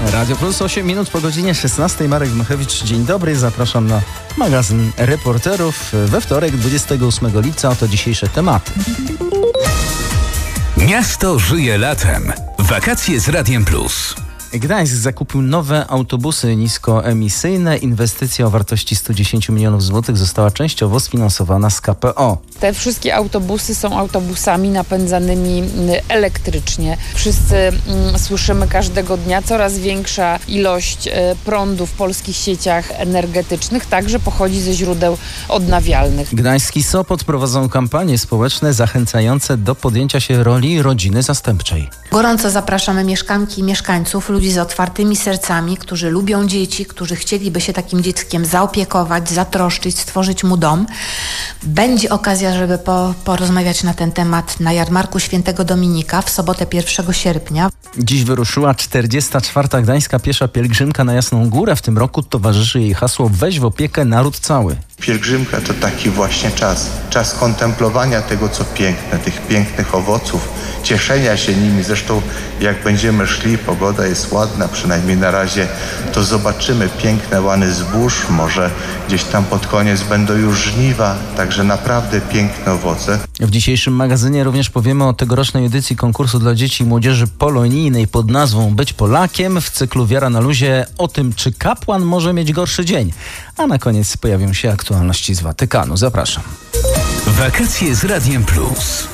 Radio Plus, 8 minut po godzinie 16. Marek Dmochewicz, dzień dobry. Zapraszam na magazyn Reporterów we wtorek, 28 lipca. Oto dzisiejsze tematy. Miasto żyje latem. Wakacje z Radiem Plus. Gdańsk zakupił nowe autobusy niskoemisyjne. Inwestycja o wartości 110 milionów złotych została częściowo sfinansowana z KPO. Te wszystkie autobusy są autobusami napędzanymi elektrycznie. Wszyscy słyszymy każdego dnia, coraz większa ilość prądu w polskich sieciach energetycznych także pochodzi ze źródeł odnawialnych. Gdańsk i Sopot prowadzą kampanie społeczne zachęcające do podjęcia się roli rodziny zastępczej. Gorąco zapraszamy mieszkanki i mieszkańców, ludzi z otwartymi sercami, którzy lubią dzieci, którzy chcieliby się takim dzieckiem zaopiekować, zatroszczyć, stworzyć mu dom. Będzie okazja, żeby porozmawiać na ten temat na jarmarku Świętego Dominika w sobotę 1 sierpnia. Dziś wyruszyła 44. Gdańska piesza pielgrzymka na Jasną Górę. W tym roku towarzyszy jej hasło „Weź w opiekę naród cały”. Pielgrzymka to taki właśnie czas kontemplowania tego, co piękne, tych pięknych owoców, cieszenia się nimi. Zresztą jak będziemy szli, pogoda jest ładna, przynajmniej na razie, to zobaczymy piękne łany zbóż, może gdzieś tam pod koniec będą już żniwa, także naprawdę piękne owoce. W dzisiejszym magazynie również powiemy o tegorocznej edycji konkursu dla dzieci i młodzieży polonijnej pod nazwą „Być Polakiem” w cyklu Wiara na luzie, o tym, czy kapłan może mieć gorszy dzień. A na koniec pojawią się aktualności z Watykanu. Zapraszam. Wakacje z Radiem Plus.